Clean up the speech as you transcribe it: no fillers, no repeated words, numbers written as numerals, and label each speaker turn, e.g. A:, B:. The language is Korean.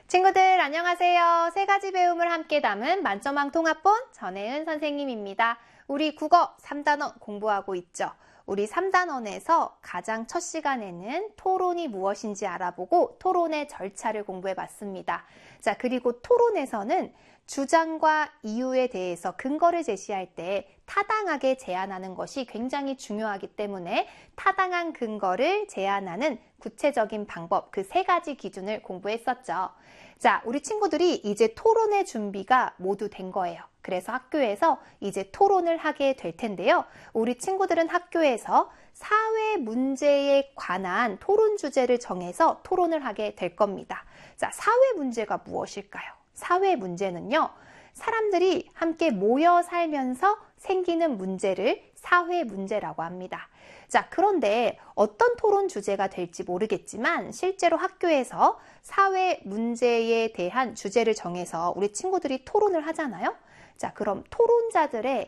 A: 친구들 안녕하세요. 세 가지 배움을 함께 담은 만점왕 통합본 전혜은 선생님입니다. 우리 국어 3단원 공부하고 있죠. 우리 3단원에서 가장 첫 시간에는 토론이 무엇인지 알아보고 토론의 절차를 공부해 봤습니다. 자, 그리고 토론에서는 주장과 이유에 대해서 근거를 제시할 때 타당하게 제안하는 것이 굉장히 중요하기 때문에 타당한 근거를 제안하는 구체적인 방법, 그 세 가지 기준을 공부했었죠. 자, 우리 친구들이 이제 토론의 준비가 모두 된 거예요. 그래서 학교에서 이제 토론을 하게 될 텐데요. 우리 친구들은 학교에서 사회 문제에 관한 토론 주제를 정해서 토론을 하게 될 겁니다. 자, 사회 문제가 무엇일까요? 사회 문제는요, 사람들이 함께 모여 살면서 생기는 문제를 사회 문제라고 합니다. 자, 그런데 어떤 토론 주제가 될지 모르겠지만 실제로 학교에서 사회 문제에 대한 주제를 정해서 우리 친구들이 토론을 하잖아요. 자, 그럼 토론자들의